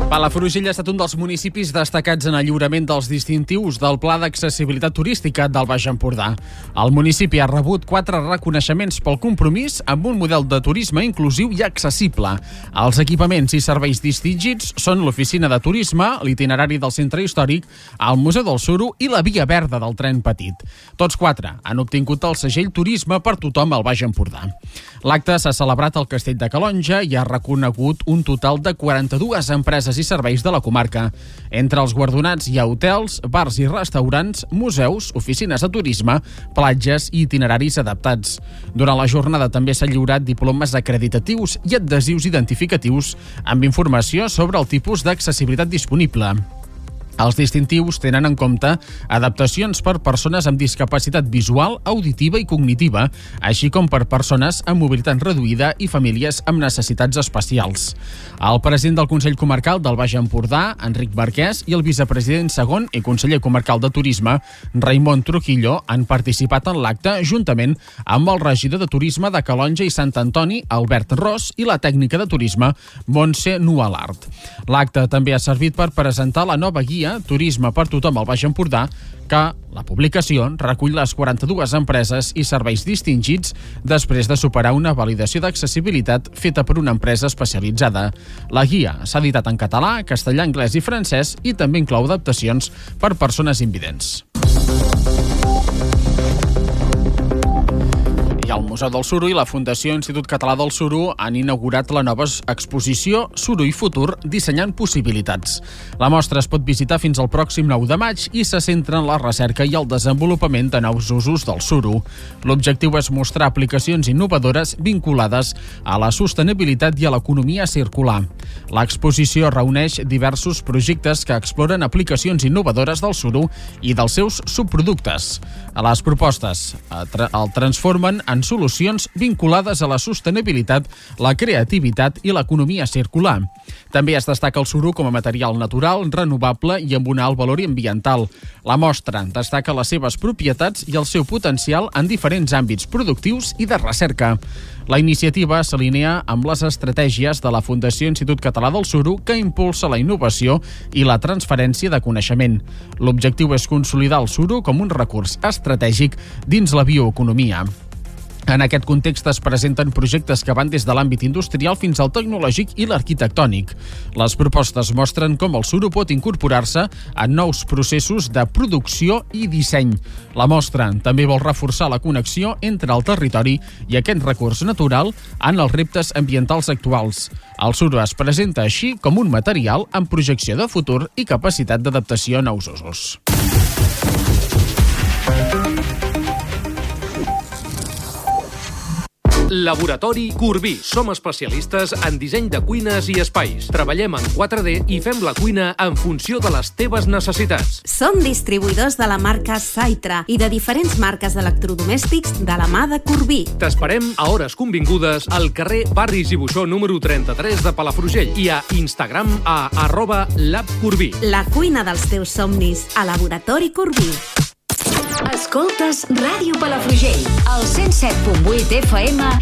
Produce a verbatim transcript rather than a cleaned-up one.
Palafrugell ha estat un dels municipis destacats en el lliurament dels distintius del Pla d'Accessibilitat Turística del Baix Empordà. El municipi ha rebut quatre reconeixements pel compromís amb un model de turisme inclusiu i accessible. Els equipaments i serveis distingits són l'oficina de turisme, l'itinerari del centre històric, el Museu del Suro i la Via Verda del tren petit. Tots quatre han obtingut el segell Turisme per tothom al Baix Empordà. L'acte s'ha celebrat al Castell de Calonge i ha reconegut un total de quaranta-dues empreses i serveis de la comarca. Entre els guardonats hi ha hotels, bars i restaurants, museus, oficines de turisme, platges i itineraris adaptats. Durant la jornada també s'ha lliurat diplomes acreditatius i adhesius identificatius amb informació sobre el tipus d'accessibilitat disponible. Els distintius tenen en compte adaptacions per persones amb discapacitat visual, auditiva i cognitiva, així com per persones amb mobilitat reduïda i famílies amb necessitats especials. El president del Consell Comarcal del Baix Empordà, Enric Marquès, i el vicepresident segon i conseller comarcal de Turisme, Raimon Trujillo, han participat en l'acte juntament amb el regidor de Turisme de Calonge i Sant Antoni, Albert Ros, i la tècnica de turisme, Montse Nualart. L'acte també ha servit per presentar la nova guia Turisme per tothom al Baix Empordà, que la publicació recull les quaranta-dues empreses i serveis distingits després de superar una validació d'accessibilitat feta per una empresa especialitzada. La guia s'ha editat en català, castellà, anglès i francès i també inclou adaptacions per persones invidents. El Museu del Suro i la Fundació Institut Català del Suro han inaugurat la nova exposició Suro i Futur, dissenyant possibilitats. La mostra es pot visitar fins al pròxim nou de maig i se centra en la recerca i el desenvolupament de nous usos del suro. L'objectiu és mostrar aplicacions innovadores vinculades a la sostenibilitat i a l'economia circular. L'exposició reuneix diversos projectes que exploren aplicacions innovadores del suro i dels seus subproductes. Les propostes el transformen en solucions vinculades a la sostenibilitat, la creativitat i l'economia circular. També es destaca el suro com a material natural, renovable i amb un alt valor ambiental. La mostra destaca les seves propietats i el seu potencial en diferents àmbits productius i de recerca. La iniciativa s'alinea amb les estratègies de la Fundació Institut Català del Suro, que impulsa la innovació i la transferència de coneixement. L'objectiu és consolidar el suro com un recurs estratègic dins la bioeconomia. En aquest context es presenten projectes que van des de l'àmbit industrial fins al tecnològic i l'arquitectònic. Les propostes mostren com el suro pot incorporar-se en nous processos de producció i disseny. La mostra també vol reforçar la connexió entre el territori i aquest recurs natural en els reptes ambientals actuals. El suro es presenta així com un material amb projecció de futur i capacitat d'adaptació a nous usos. Laboratori Corbí. Som especialistes en disseny de cuines i espais. Treballem en quatre D i fem la cuina en funció de les teves necessitats. Som distribuïdors de la marca Saitra i de diferents marques d'electrodomèstics de la mà de Corbí. T'esperem a hores convingudes al carrer Barris i Buixó número trenta-tres de Palafrugell i a Instagram a arroba labcorbí. La cuina dels teus somnis a Laboratori Corbí. Escoltes Ràdio Palafrugell, al cent set punt vuit F M.